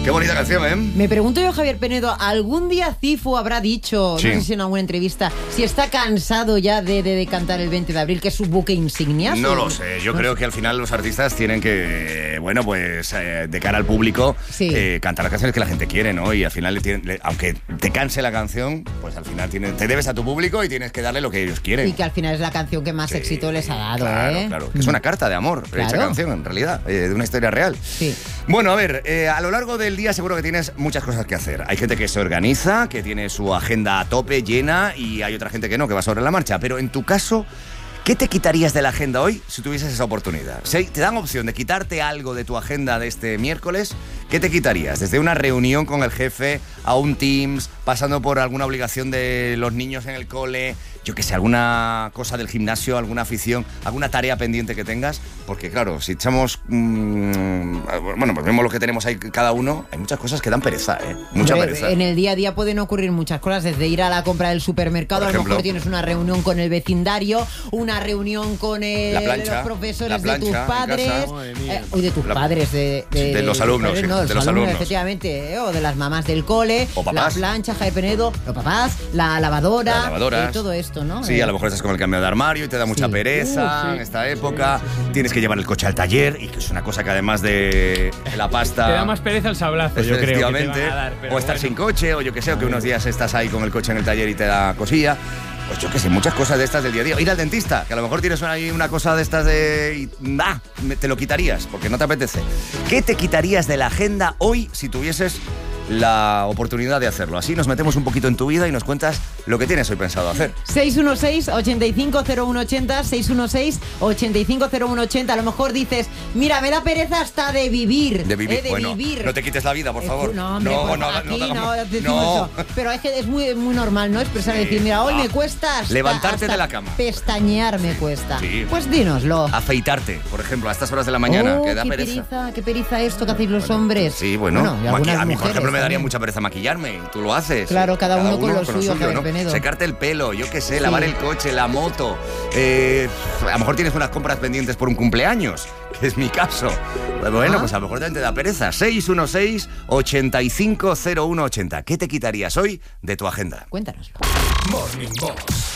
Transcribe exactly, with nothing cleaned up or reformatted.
Qué bonita canción, ¿eh? Me pregunto yo, Javier Penedo, ¿algún día Cifu habrá dicho, Sí. no sé si en alguna entrevista, si está cansado ya de, de, de cantar el veinte de abril, que es su buque insignia? No ¿Su- lo sé, yo no creo sé. que al final los artistas tienen que, bueno, pues eh, de cara al público, Sí. eh, cantar las canciones que la gente quiere, ¿no? Y al final, le tienen- le- aunque te canse la canción, pues al final tiene- te debes a tu público y tienes que darle lo que ellos quieren. Y que al final es la canción que más Sí, éxito les ha dado, claro, ¿eh? Claro, que es una carta de amor, Claro. esa canción, en realidad, eh, de una historia real. Sí. Bueno, a ver, eh, a lo largo del día seguro que tienes muchas cosas que hacer. Hay gente que se organiza, que tiene su agenda a tope, llena, y hay otra gente que no, que va sobre la marcha. Pero en tu caso, ¿qué te quitarías de la agenda hoy si tuvieses esa oportunidad? Si te dan opción de quitarte algo de tu agenda de este miércoles, ¿qué te quitarías? Desde una reunión con el jefe a un Teams, pasando por alguna obligación de los niños en el cole, yo que sé, alguna cosa del gimnasio, alguna afición, alguna tarea pendiente que tengas, porque claro, si echamos, mmm, bueno, pues vemos lo que tenemos ahí cada uno, hay muchas cosas que dan pereza, ¿eh? Mucha Hombre, pereza. en el día a día pueden ocurrir muchas cosas, desde ir a la compra del supermercado, Por a lo ejemplo. mejor tienes una reunión con el vecindario, una reunión con el- La plancha, los profesores la plancha de tus en padres, casa. Madre mía. eh, uy, de tus La- padres, de, Sí, de los tus alumnos, padres, sí, no, de los alumnos, alumnos. efectivamente, eh, o de las mamás del cole, O papás. la plancha, Jaime Penedo, los papás, la lavadora, Las lavadoras. eh, todo esto, ¿no? Sí, Eh, a lo mejor estás con el cambio de armario y te da mucha Sí. pereza Uh, sí. en esta época. Tienes que llevar el coche al taller y que es una cosa que además de la pasta... Te da más pereza el sablazo, yo creo que te Efectivamente, van a dar, pero o estar bueno. sin coche, o yo que sé, o que unos días estás ahí con el coche en el taller y te da cosilla. Pues yo que sé, muchas cosas de estas del día a día. Ir al dentista, que a lo mejor tienes ahí una cosa de estas de... y, ah, me- te lo quitarías, porque no te apetece. ¿Qué te quitarías de la agenda hoy si tuvieses la oportunidad de hacerlo? Así nos metemos un poquito en tu vida y nos cuentas lo que tienes hoy pensado hacer. seis uno seis, ocho cinco cero uno ocho cero, seis uno seis, ocho cinco cero uno ocho cero. A lo mejor dices, mira, me da pereza hasta de vivir. De vivir, eh, de bueno, vivir. no te quites la vida, por Eh, favor. No, hombre, no, pues no, aquí no, no, no, decimos no. eso. Pero es que es muy, muy normal, ¿no? Expresar y Sí. decir, mira, hoy Ah. me cuesta hasta, Levantarte hasta de la cama. pestañear me cuesta. Sí. Pues dínoslo. Afeitarte, por ejemplo, a estas horas de la mañana, Oh, que da qué pereza. pereza, qué pereza esto que hacéis los hombres. Sí, bueno, y maqui- algunas a mí, por mujeres ejemplo, me daría también. mucha pereza maquillarme, y tú lo haces. Claro, cada uno con lo suyo, Javier ¿no? Penedo. Secarte el pelo, yo qué sé, lavar el coche, la moto. Eh, a lo mejor tienes unas compras pendientes por un cumpleaños, que es mi caso. Bueno, Ah. pues a lo mejor también te da pereza. seis uno seis, ocho cinco cero uno ocho cero. ¿Qué te quitarías hoy de tu agenda? Cuéntanoslo. Morning Box